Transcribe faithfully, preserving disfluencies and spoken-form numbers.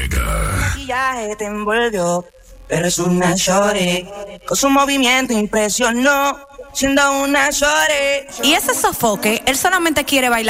Omega. Maquillaje te envolvió, pero es una shorty. Con su movimiento impresionó, siendo una shorty. Y ese sofoque, él solamente quiere bailar